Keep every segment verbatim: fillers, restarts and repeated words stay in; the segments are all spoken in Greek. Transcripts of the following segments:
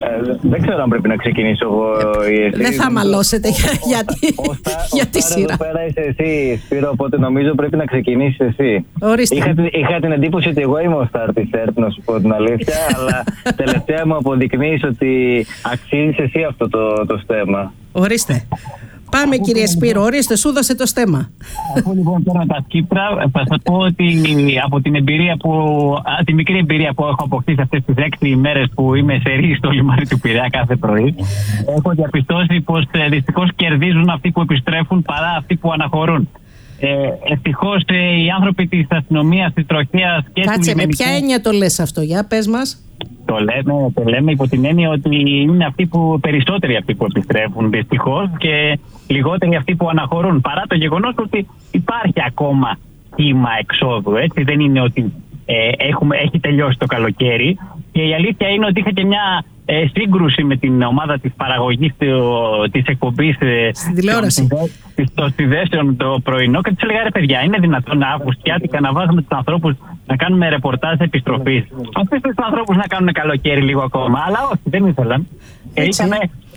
Ε, δεν ξέρω αν πρέπει να ξεκινήσω εγώ ή εσύ. Δεν θα μαλώσετε για, για τη σειρά. Εδώ πέρα είσαι εσύ, Σπύρο, οπότε νομίζω πρέπει να ξεκινήσεις εσύ. Ορίστε. Είχα, είχα την εντύπωση ότι εγώ είμαι ο στάρ της ΕΡΤ, να σου πω την αλήθεια, αλλά τελευταία μου αποδεικνύεις ότι αξίζεις εσύ αυτό το, το στέμμα. Ορίστε. Πάμε αφού κύριε Σπύρο, ορίστε, σου δώσε το στέμμα. Αφού λοιπόν τώρα τα σκύπτρα, θα σας πω ότι από την εμπειρία που, τη μικρή εμπειρία που έχω αποκτήσει αυτές τις έξι ημέρες που είμαι σε ρί στο λιμάνι του Πειραιά κάθε πρωί, έχω διαπιστώσει πως δυστυχώς κερδίζουν αυτοί που επιστρέφουν παρά αυτοί που αναχωρούν. Ε, ευτυχώς ε, οι άνθρωποι της αστυνομίας, της τροχέας και Κάτσε, του με λιμενικού... ποια έννοια το λες αυτό, για πες μας. Το λέμε, το λέμε υπό την έννοια ότι είναι αυτοί που, περισσότεροι αυτοί που επιστρέφουν δυστυχώς και λιγότεροι αυτοί που αναχωρούν, παρά το γεγονός ότι υπάρχει ακόμα κύμα εξόδου, έτσι, δεν είναι ότι ε, έχουμε, έχει τελειώσει το καλοκαίρι, και η αλήθεια είναι ότι είχα και μια ε, σύγκρουση με την ομάδα της παραγωγής της εκπομπής ε, στην τηλεόραση των συνδέσεων το πρωινό, και τους έλεγα, ρε παιδιά, είναι δυνατόν αυγουστιάτικα να βάζουμε τους ανθρώπους να κάνουμε ρεπορτάζ επιστροφής? Αφήστε τους ανθρώπους να κάνουν καλοκαίρι λίγο ακόμα, αλλά όχι, δεν ήθελαν. Και είχαμε...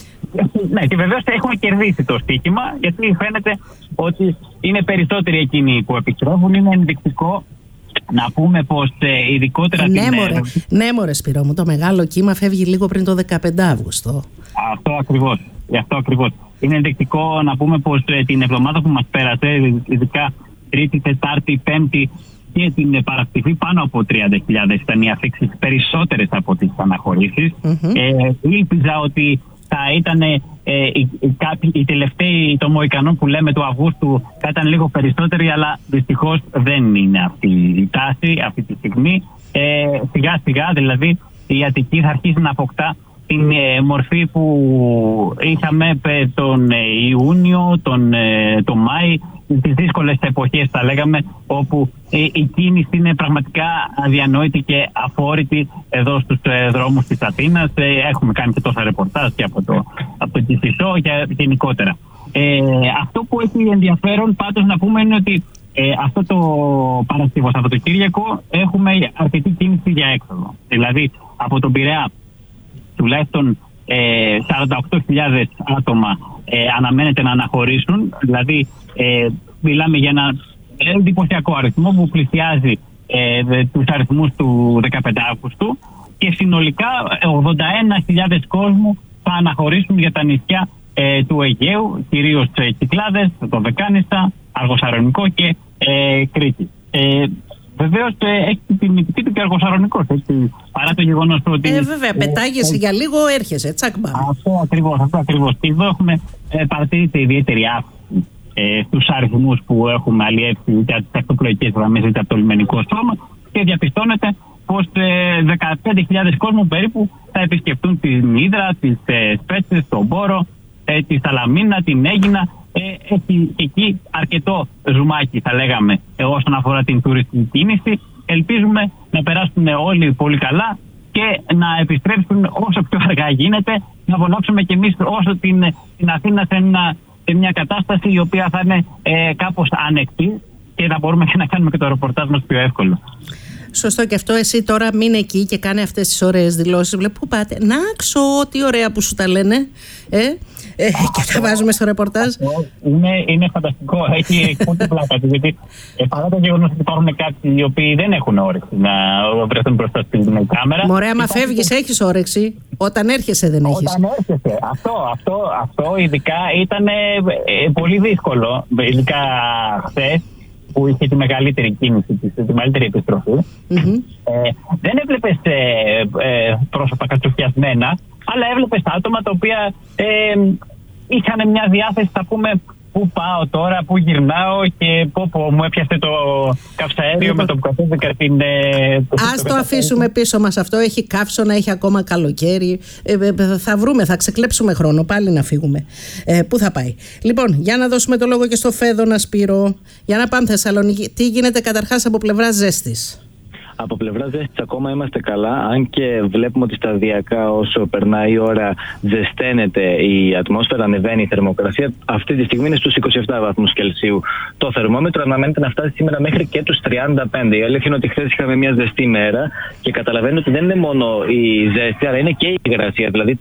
Ναι, και βεβαίως έχουμε κερδίσει το στοίχημα, γιατί φαίνεται ότι είναι περισσότεροι εκείνοι που επιστρέφουν. Είναι ενδεικτικό να πούμε πως ε, ειδικότερα... Ναι, την... μωρέ, ναι, μωρέ Σπύρο μου, το μεγάλο κύμα φεύγει λίγο πριν το δεκαπέντε Αυγούστου. Αυτό ακριβώς, αυτό ακριβώς. Είναι ενδεικτικό να πούμε πως ε, την εβδομάδα που μας πέρασε, ειδικά Τρίτη, Τετάρτη, Πέμπτη και την Παρασκευή, πάνω από τριάντα χιλιάδες ήταν οι αφήξεις, περισσότερες από τις αναχωρήσεις. Mm-hmm. Ε, ήλπιζα ότι θα ήταν ε, οι, οι, οι τελευταίοι των Μοϊκανών που λέμε του Αυγούστου θα ήταν λίγο περισσότεροι, αλλά δυστυχώς δεν είναι αυτή η τάση αυτή τη στιγμή. Ε, σιγά σιγά δηλαδή η Αττική θα αρχίσει να αποκτά την ε, μορφή που είχαμε τον ε, Ιούνιο, τον, ε, τον Μάη, τις δύσκολες εποχές θα λέγαμε, όπου ε, η κίνηση είναι πραγματικά αδιανόητη και αφόρητη εδώ στους ε, δρόμους της Αθήνας. Ε, έχουμε κάνει και τόσα ρεπορτάζ και από το, από το Κηφισό και γενικότερα. Ε, αυτό που έχει ενδιαφέρον πάντως να πούμε είναι ότι ε, αυτό το Παρασκευό Σαββατοκύριακο έχουμε αρκετή κίνηση για έξοδο. Δηλαδή από τον Πειραιά τουλάχιστον ε, σαράντα οκτώ χιλιάδες άτομα ε, αναμένεται να αναχωρήσουν. Δηλαδή ε, μιλάμε για ένα εντυπωσιακό αριθμό που πλησιάζει ε, τους αριθμούς του δεκαπέντε Αυγούστου, και συνολικά ογδόντα ένα χιλιάδες κόσμου θα αναχωρήσουν για τα νησιά ε, του Αιγαίου, κυρίως ε, Κυκλάδες, το Δεκάνισσα, Αργοσαρονικό και ε, Κρήτη. Ε, Βεβαίως ε, έχει την νικητή του και Αργοσαρονικός, έτσι, παρά το γεγονός ότι... Ε, βέβαια, πετάγεσαι ε, για λίγο, έρχεσαι, τσακ μπαμ. Αυτό ακριβώς, αυτό ακριβώς. Και εδώ έχουμε ε, παρατηρήσει ιδιαίτερη αύξηση ε, στους αριθμούς που έχουμε αλλιεύσει είτε από τις ακτοπλοϊκές γραμμές είτε από το λιμενικό σώμα, και διαπιστώνεται πως ε, δεκαπέντε χιλιάδες κόσμου περίπου θα επισκεφτούν την Ύδρα, τις ε, Σπέτσες, τον Πόρο, ε, τη Σαλαμίνα, την Αίγινα. Ε, έχει εκεί αρκετό ζουμάκι, θα λέγαμε, ε, όσον αφορά την τουριστική κίνηση. Ελπίζουμε να περάσουν όλοι πολύ καλά και να επιστρέψουν όσο πιο αργά γίνεται, να βολέψουμε κι εμείς όσο την, την Αθήνα σε, ένα, σε μια κατάσταση η οποία θα είναι ε, κάπως ανεκτή, και να μπορούμε και να κάνουμε και το ρεπορτάζ μας πιο εύκολο. Σωστό και αυτό. Εσύ τώρα μείνε εκεί και κάνε αυτές τις ωραίες δηλώσεις. Βλέπω πού πάτε. Να ξω, τι ωραία που σου τα λένε. Ε, ε, και τα βάζουμε στο ρεπορτάζ. Είναι, είναι φανταστικό. Έχει πολύ πλάκα. Γιατί ε, παρά το γεγονός ότι υπάρχουν κάποιοι οι οποίοι δεν έχουν όρεξη να βρεθούν μπροστά στην κάμερα. Μωρέ, άμα φεύγεις έχεις όρεξη. Όταν έρχεσαι δεν έχεις. Όταν έρχεσαι. Αυτό, αυτό, αυτό ειδικά ήταν ε, ε, πολύ δύσκολο. Ειδικά χθες, που είχε τη μεγαλύτερη κίνηση, τη μεγαλύτερη επιστροφή. Mm-hmm. Ε, δεν έβλεπες ε, ε, πρόσωπα κατσουφιασμένα, αλλά έβλεπες άτομα τα οποία ε, είχαν μια διάθεση, θα πούμε, πού πάω τώρα, πού γυρνάω, και πω, πω μου έπιασε το καυσαέριο λοιπόν, με το που καθίστηκα την... Ε, ας το αφήσουμε πίσω μας αυτό, έχει καύσωνα, έχει ακόμα καλοκαίρι, ε, ε, θα βρούμε, θα ξεκλέψουμε χρόνο πάλι να φύγουμε. Ε, πού θα πάει? Λοιπόν, για να δώσουμε το λόγο και στο Φέδωνα Σπύρο, για να πάμε Θεσσαλονίκη. Τι γίνεται καταρχάς από πλευρά ζέστης? Από πλευρά ζέστης ακόμα είμαστε καλά, αν και βλέπουμε ότι σταδιακά όσο περνάει η ώρα ζεσταίνεται η ατμόσφαιρα, ανεβαίνει η θερμοκρασία. Αυτή τη στιγμή είναι στους είκοσι επτά βαθμούς Κελσίου. Το θερμόμετρο αναμένεται να φτάσει σήμερα μέχρι και τους τριάντα πέντε. Η αλήθεια είναι ότι χθες είχαμε μια ζεστή μέρα και καταλαβαίνω ότι δεν είναι μόνο η ζέστη, αλλά είναι και η υγρασία. Δηλαδή